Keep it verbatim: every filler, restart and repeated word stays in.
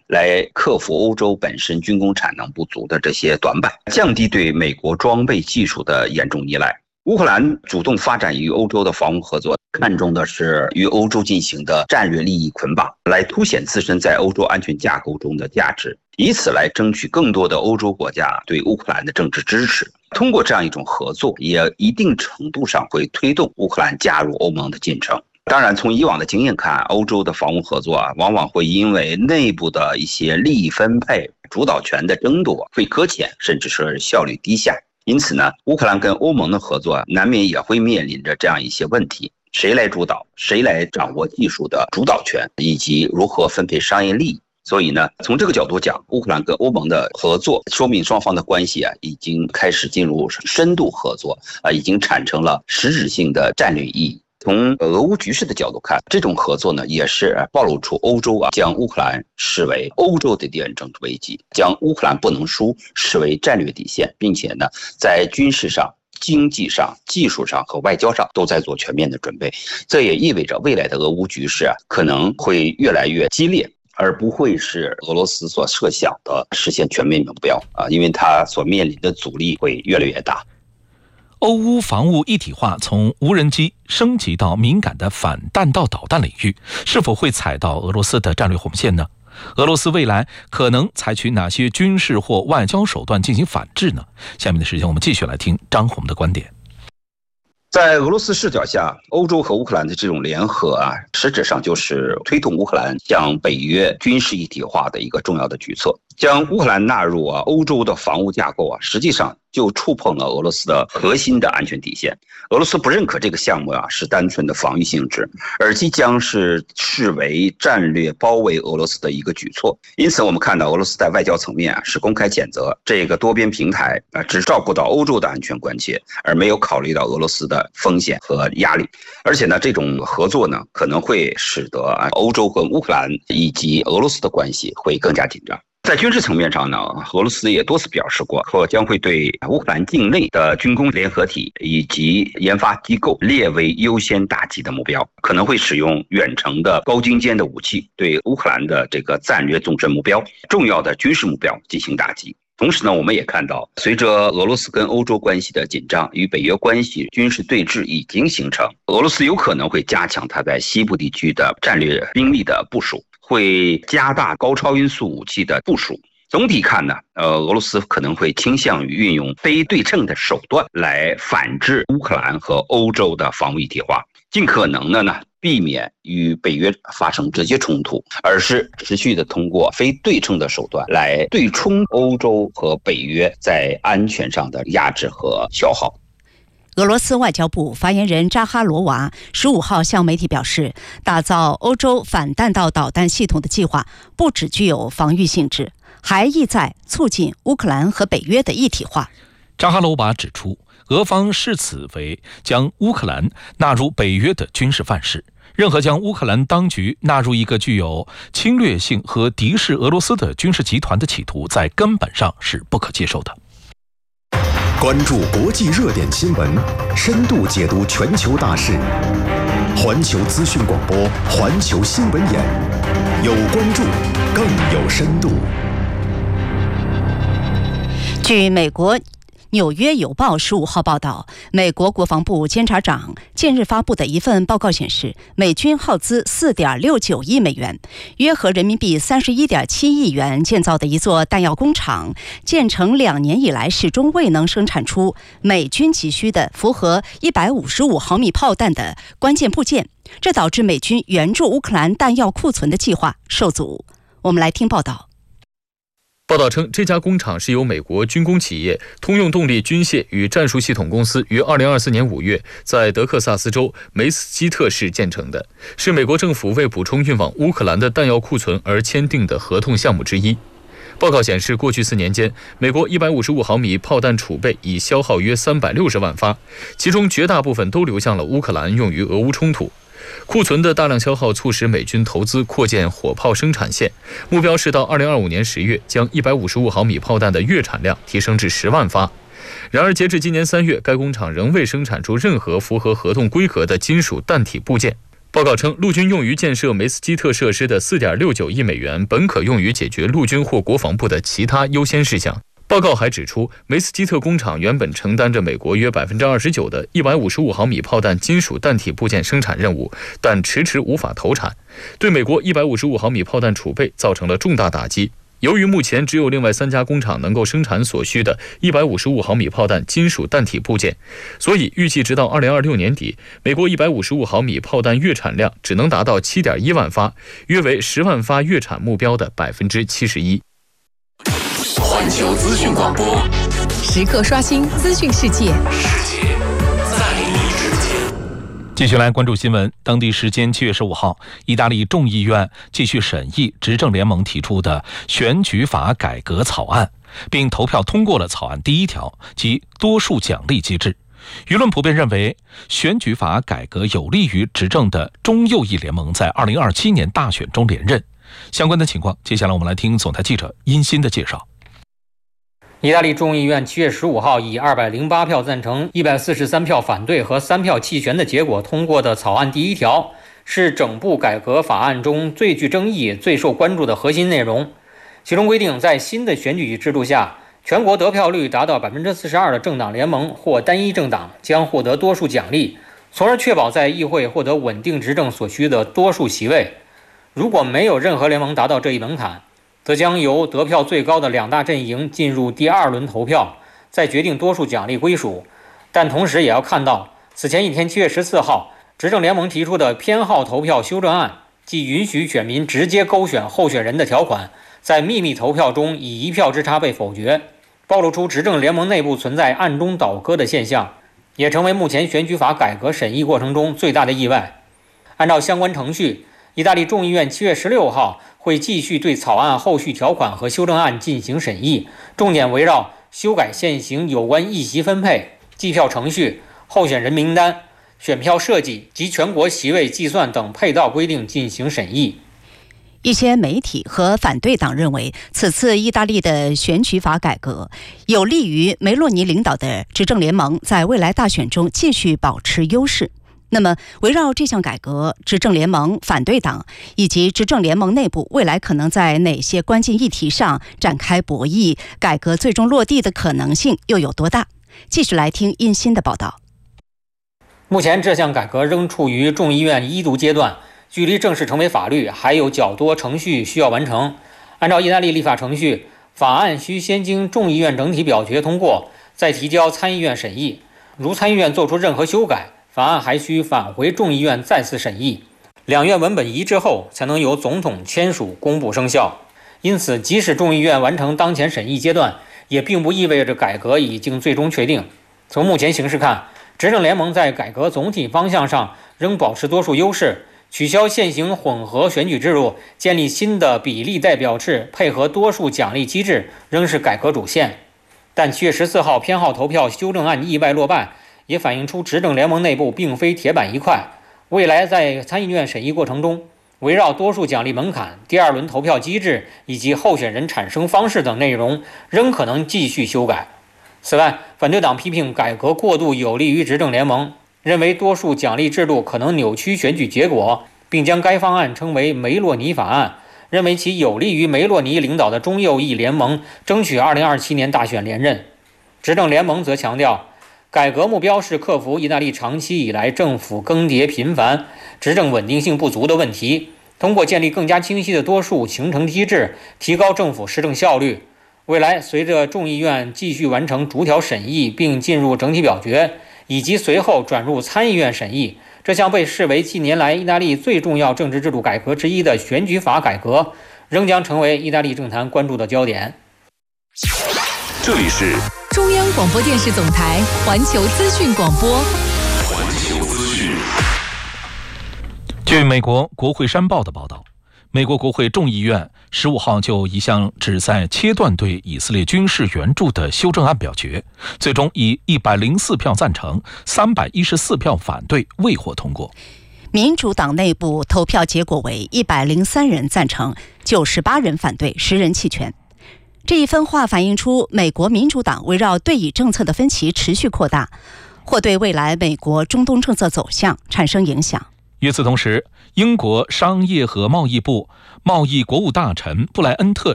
来克服欧洲本身军工产能不足的这些短板，降低对美国装备技术的严重依赖。乌克兰主动发展与欧洲的防务合作，看重的是与欧洲进行的战略利益捆绑，来凸显自身在欧洲安全架构中的价值，以此来争取更多的欧洲国家对乌克兰的政治支持。通过这样一种合作，也一定程度上会推动乌克兰加入欧盟的进程。当然，从以往的经验看，欧洲的防务合作啊，往往会因为内部的一些利益分配、主导权的争夺会搁浅，甚至是效率低下。因此呢，乌克兰跟欧盟的合作难免也会面临着这样一些问题：谁来主导，谁来掌握技术的主导权，以及如何分配商业利益。所以呢，从这个角度讲，乌克兰跟欧盟的合作，说明双方的关系啊，已经开始进入深度合作啊，已经产生了实质性的战略意义。从俄乌局势的角度看，这种合作呢，也是暴露出欧洲啊将乌克兰视为欧洲的地缘政治危机，将乌克兰不能输视为战略底线，并且呢，在军事上、经济上、技术上和外交上都在做全面的准备。这也意味着未来的俄乌局势啊，可能会越来越激烈，而不会是俄罗斯所设想的实现全面目标啊，因为它所面临的阻力会越来越大。 欧乌防务一体化从无人机升级到敏感的反弹道导弹领域，是否会踩到俄罗斯的战略红线呢？俄罗斯未来可能采取哪些军事或外交手段进行反制呢？下面的时间我们继续来听张宏的观点。 在俄罗斯视角下，欧洲和乌克兰的这种联合啊，实质上就是推动乌克兰向北约军事一体化的一个重要的举措。将乌克兰纳入啊欧洲的防务架构啊，实际上就触碰了俄罗斯的核心的安全底线。俄罗斯不认可这个项目啊是单纯的防御性质，而即将是视为战略包围俄罗斯的一个举措。因此，我们看到俄罗斯在外交层面啊是公开谴责这个多边平台啊只照顾到欧洲的安全关切，而没有考虑到俄罗斯的风险和压力。而且呢，这种合作呢可能会使得啊欧洲和乌克兰以及俄罗斯的关系会更加紧张。在军事层面上呢，俄罗斯也多次表示过，说将会对乌克兰境内的军工联合体以及研发机构列为优先打击的目标，可能会使用远程的高精尖的武器对乌克兰的这个战略纵深目标、重要的军事目标进行打击。同时呢，我们也看到，随着俄罗斯跟欧洲关系的紧张，与北约关系军事对峙已经形成，俄罗斯有可能会加强它在西部地区的战略兵力的部署，会加大高超音速武器的部署。总体看呢，呃，俄罗斯可能会倾向于运用非对称的手段来反制乌克兰和欧洲的防务一体化，尽可能的呢避免与北约发生直接冲突，而是持续的通过非对称的手段来对冲欧洲和北约在安全上的压制和消耗。 俄罗斯外交部发言人扎哈罗娃十五号向媒体表示，打造欧洲反弹道导弹系统的计划不只具有防御性质，还意在促进乌克兰和北约的一体化。 扎哈罗娃指出，俄方视此为将乌克兰纳入北约的军事范式，任何将乌克兰当局纳入一个具有侵略性和敌视俄罗斯的军事集团的企图，在根本上是不可接受的。 关注国际热点新闻，深度解读全球大事。环球资讯广播，环球新闻眼，有关注，更有深度。 据美国纽约邮报十五号报道，美国国防部监察长近日发布的一份报告显示，美军耗资 四点六九亿美元，约合人民币 三十一点七亿元建造的一座弹药工厂，建成两年以来始终未能生产出美军急需的符合一百五十五毫米炮弹的关键部件，这导致美军援助乌克兰弹药库存的计划受阻。我们来听报道。 报道称，这家工厂是由美国军工企业通用动力军械与战术系统公司于二零二四年五月在德克萨斯州梅斯基特市建成的，是美国政府为补充运往乌克兰的弹药库存而签订的合同项目之一。报告显示，过去四年间，美国一百五十五毫米炮弹储备已消耗约三百六十万发，其中绝大部分都流向了乌克兰，用于俄乌冲突。库存的大量消耗促使美军投资扩建火炮生产线，目标是到二零二五年十月将一百五十五毫米炮弹的月产量提升至十万发。然而，截至今年三月，该工厂仍未生产出任何符合合同规格的金属弹体部件。 报告称，陆军用于建设梅斯基特设施的 四点六九亿美元本可用于解决陆军或国防部的其他优先事项。报告还指出，梅斯基特工厂原本承担着美国约 百分之二十九 的一百五十五毫米炮弹金属弹体部件生产任务，但迟迟无法投产，对美国一百五十五毫米炮弹储备造成了重大打击。由于目前只有另外三家工厂能够生产所需的一百五十五毫米炮弹金属弹体部件，所以预计直到二零二六年底，美国一百五十五毫米炮弹月产量只能达到 七点一万发，约为十万发月产目标的 百分之七十一。 环球资讯广播， 时刻刷新资讯世界， 世界在你之间。 继续来关注新闻。当地时间七月十五号，意大利众议院继续审议执政联盟提出的选举法改革草案，并投票通过了草案第一条，即多数奖励机制。舆论普遍认为，选举法改革有利于执政的中右翼联盟在二零二七年大选中连任。相关的情况，接下来我们来听总台记者殷鑫的介绍。 意大利众议院七月十五号以二百零八票赞成、一百四十三票反对和三票弃权的结果通过的草案第一条，是整部改革法案中最具争议、最受关注的核心内容。其中规定，在新的选举制度下，全国得票率达到 百分之四十二 的政党联盟或单一政党将获得多数奖励，从而确保在议会获得稳定执政所需的多数席位。如果没有任何联盟达到这一门槛，则将由得票最高的两大阵营进入第二轮投票，再决定多数奖励归属。但同时也要看到，此前一天七月十四号，执政联盟提出的偏好投票修正案，即允许选民直接勾选候选人的条款，在秘密投票中以一票之差被否决，暴露出执政联盟内部存在暗中倒戈的现象，也成为目前选举法改革审议过程中最大的意外。按照相关程序，意大利众议院七月十六号会继续对草案后续条款和修正案进行审议，重点围绕修改现行有关议席分配、计票程序、候选人名单、选票设计及全国席位计算等配套规定进行审议。 一些媒体和反对党认为，此次意大利的选举法改革有利于梅洛尼领导的执政联盟在未来大选中继续保持优势。那么，围绕这项改革，执政联盟、反对党以及执政联盟内部未来可能在哪些关键议题上展开博弈，改革最终落地的可能性又有多大？继续来听殷鑫的报道。 目前这项改革仍处于众议院一读阶段，距离正式成为法律还有较多程序需要完成。按照意大利立法程序，法案需先经众议院整体表决通过，再提交参议院审议。如参议院做出任何修改，法案还需返回众议院再次审议，两院文本一致后才能由总统签署公布生效。因此，即使众议院完成当前审议阶段，也并不意味着改革已经最终确定。从目前形势看，执政联盟在改革总体方向上仍保持多数优势，取消现行混合选举制度，建立新的比例代表制，配合多数奖励机制，仍是改革主线。但七月十四号偏好投票修正案意外落败，也反映出执政联盟内部并非铁板一块。未来在参议院审议过程中，围绕多数奖励门槛、第二轮投票机制以及候选人产生方式等内容，仍可能继续修改。此外，反对党批评改革过度有利于执政联盟，认为多数奖励制度可能扭曲选举结果，并将该方案称为梅洛尼法案，认为其有利于梅洛尼领导的中右翼联盟争取二零二七年大选连任。执政联盟则强调，改革目标是克服意大利长期以来政府更迭频繁、执政稳定性不足的问题，通过建立更加清晰的多数形成机制，提高政府施政效率。未来，随着众议院继续完成逐条审议并进入整体表决，以及随后转入参议院审议，这项被视为近年来意大利最重要政治制度改革之一的选举法改革，仍将成为意大利政坛关注的焦点。 这里是中央广播电视总台环球资讯广播。 环球资讯。 据美国国会山报的报道，美国国会众议院十五号就一项旨在切断对以色列军事援助的修正案表决，最终以一百零四票赞成、三百一十四票反对未获通过。 民主党内部投票结果为一百零三人赞成、九十八人反对、十人弃权。这一分化反映出美国民主党围绕对以政策的分歧持续扩大，或对未来美国中东政策走向产生影响。 与此同时，英国商业和贸易部贸易国务大臣布莱恩特